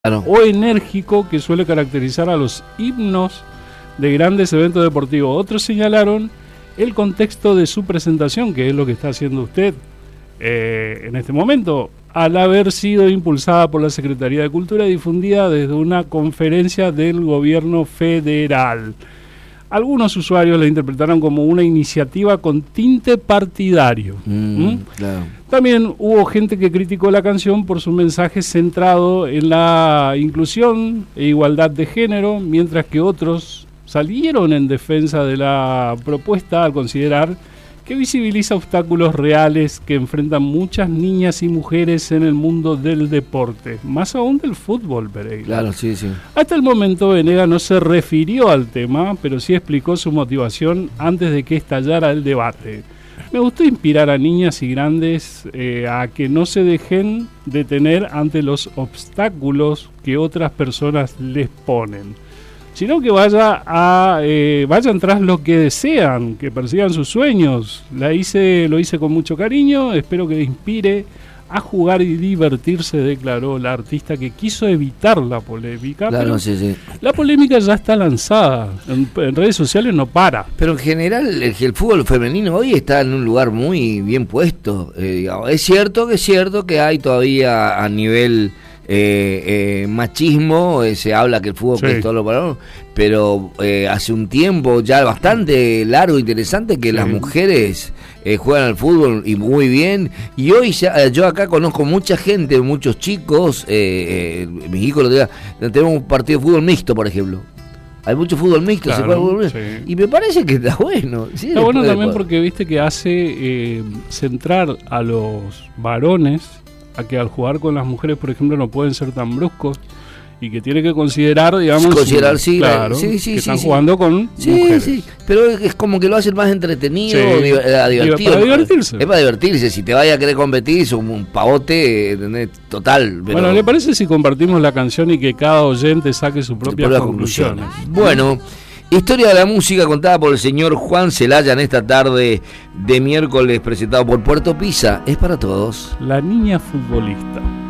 Claro. o enérgico que suele caracterizar a los himnos de grandes eventos deportivos. Otros señalaron el contexto de su presentación, que es lo que está haciendo usted en este momento, al haber sido impulsada por la Secretaría de Cultura y difundida desde una conferencia del gobierno federal. Algunos usuarios la interpretaron como una iniciativa con tinte partidario. Claro. También hubo gente que criticó la canción por su mensaje centrado en la inclusión e igualdad de género, mientras que otros salieron en defensa de la propuesta al considerar que visibiliza obstáculos reales que enfrentan muchas niñas y mujeres en el mundo del deporte, más aún del fútbol, Pereira. Claro, sí. Hasta el momento Venegas no se refirió al tema, pero sí explicó su motivación antes de que estallara el debate. Me gustó inspirar a niñas y grandes a que no se dejen detener ante los obstáculos que otras personas les ponen, sino que vayan tras lo que desean, que persigan sus sueños. Lo hice con mucho cariño, espero que inspire a jugar y divertirse, declaró la artista, que quiso evitar la polémica. Claro, pero sí. la polémica ya está lanzada, en redes sociales no para. Pero en general el fútbol femenino hoy está en un lugar muy bien puesto. Es cierto que hay todavía a nivel machismo, se habla que el fútbol es todo lo para, pero hace un tiempo ya bastante largo e interesante que las mujeres juegan al fútbol y muy bien, y hoy ya, yo acá conozco mucha gente, muchos chicos, mis hijos tenemos un partido de fútbol mixto, por ejemplo. Hay mucho fútbol mixto, claro, se juega fútbol mixto, y me parece que está bueno. Sí, está bueno también porque viste que hace centrar a los varones a que al jugar con las mujeres, por ejemplo, no pueden ser tan bruscos y que tiene que considerar, digamos, que están jugando con mujeres. Sí, pero es como que lo hacen más entretenido, divertido. Para divertirse. Es para divertirse, si te vaya a querer competir, es un pavote, ¿entendés? Total. Pero... Bueno, ¿le parece si compartimos la canción y que cada oyente saque sus propias conclusiones? Bueno, historia de la música contada por el señor Juan Celaya en esta tarde de miércoles, presentado por Puerto Pisa. Es para todos. La niña futbolista.